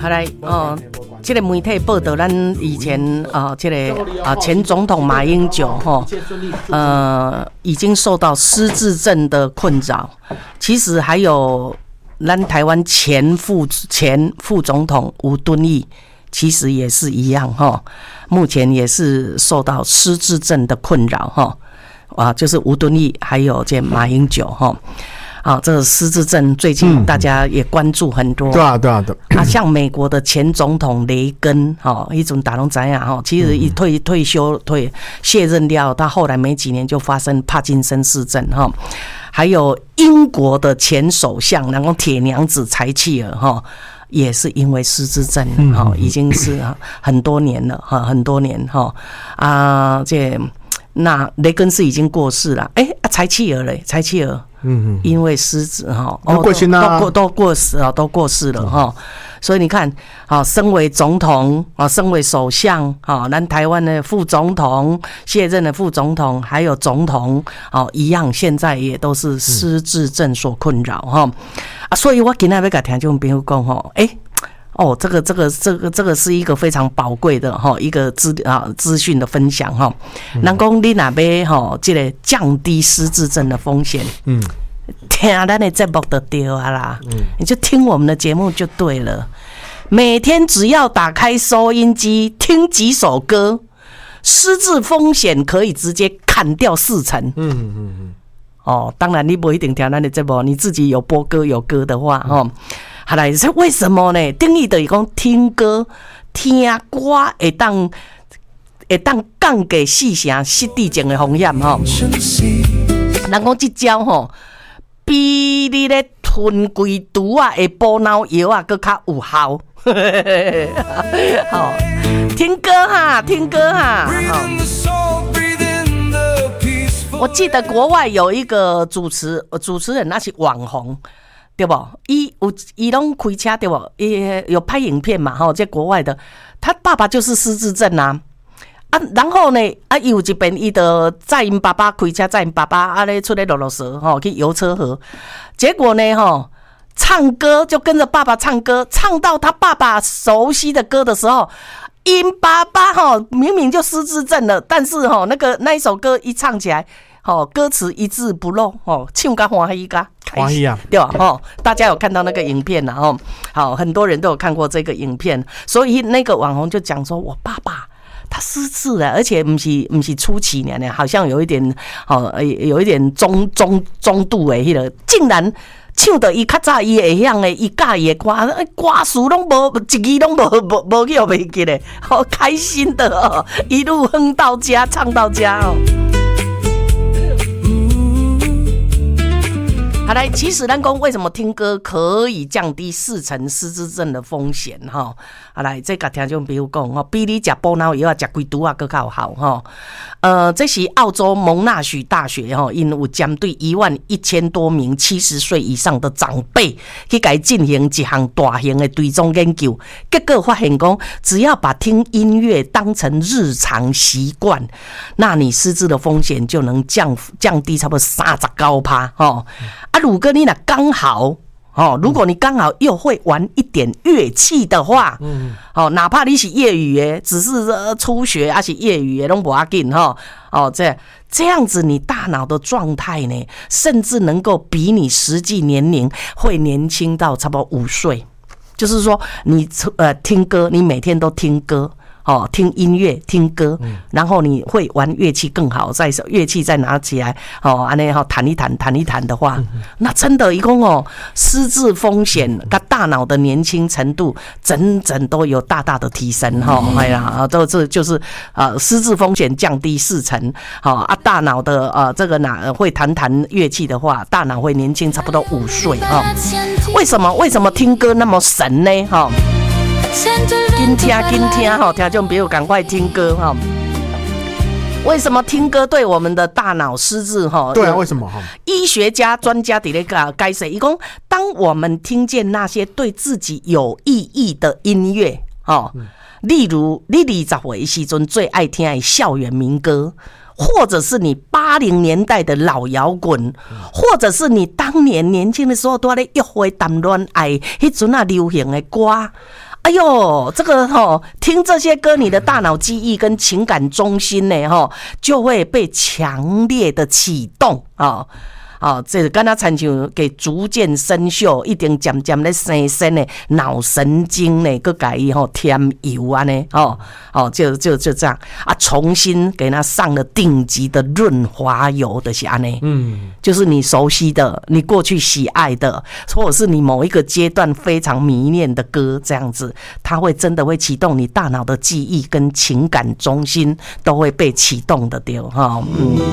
后来这个媒体报道，咱以前这个前总统马英九已经受到失智症的困扰。其实还有咱台湾前副总统吴敦义，其实也是一样目前也是受到失智症的困扰就是吴敦义还有这马英九这个失智症最近大家也关注很多。 对啊。 像美国的前总统雷根一种打龙怎样其实一退休卸任掉，他后来没几年就发生帕金森氏症还有英国的前首相然后铁娘子柴契尔也是因为失智症已经是很多年了很多年那雷根是已经过世了柴契尔因为失智都过世了所以你看身为总统身为首相咱台湾的副总统卸任的副总统还有总统一样现在也都是失智症所困扰所以我今天要跟听众朋友讲这个是一个非常宝贵的一个资讯的分享人讲你若要这个降低失智症的风险听咱的节目就对啊啦你就听我们的节目就对了，每天只要打开收音机听几首歌，失智风险可以直接砍掉40%。当然你不一定听咱的节目，你自己有播歌有歌的话好来是为什么呢？定义就是讲听歌听歌会当降低四成失智症的风险人讲这招比你咧吞规毒的补脑药更较有效听歌我记得国外有一个主持人，那是网红对不？他都开车对不？有拍影片嘛在国外的，他爸爸就是失智症然后呢有一遍他就载因爸爸开车载因爸爸出来落蛇去游车河，结果呢唱歌就跟着爸爸唱歌，唱到他爸爸熟悉的歌的时候，因爸爸明明就失智症了，但是那一首歌一唱起来歌词一字不漏唱得欢喜噶开心对吧大家有看到那个影片了好，很多人都有看过这个影片，所以那个网红就讲说我爸爸他失智了，而且不是初期呢，好像有一点中度的那个，竟然唱到伊较早伊会晓的，伊教伊的歌词拢无一句拢无叫袂记咧，好开心的一路哼到家，唱到家好来，其实咱讲为什么听歌可以降低40%失智症的风险好来，这个听众朋友讲比你吃补脑药吃几毒更较好这是澳洲蒙纳许大学因有针对11000多名70岁以上的长辈去给进行一项大型的追踪研究，结果发现讲只要把听音乐当成日常习惯，那你失智的风险就能降低差不多39%如果你刚好如果你刚好又会玩一点乐器的话哪怕你是业余的，只是初学还是业余的都不要紧这样子你大脑的状态呢，甚至能够比你实际年龄会年轻到差不多5岁。就是说你听歌，你每天都听歌听音乐听歌然后你会玩乐器更好，再乐器再拿起来这样弹一弹的话那真的一共失智风险跟大脑的年轻程度整都有大的提升这就是失智风险降低40%大脑的这个会弹乐器的话，大脑会年轻差不多5岁为什么听歌那么神呢紧听听众朋友赶快听歌为什么听歌对我们的大脑失智对为什么医学家专家在那个解释，他说当我们听见那些对自己有意义的音乐例如你20岁的时候最爱听的校园民歌，或者是你80年代的老摇滚，或者是你当年年轻的时候都在约会谈恋爱那阵流行的歌哎呦，这个听这些歌，你的大脑记忆跟情感中心呢，就会被强烈的启动啊。这敢若亲像给逐渐生锈，一定渐渐咧生生的脑神经呢，佮甲伊添油安尼，就这样啊，重新给它上了顶级的润滑油的是安尼，就是你熟悉的，你过去喜爱的，或者是你某一个阶段非常迷恋的歌，这样子，它会真的会启动你大脑的记忆跟情感中心都会被启动的对。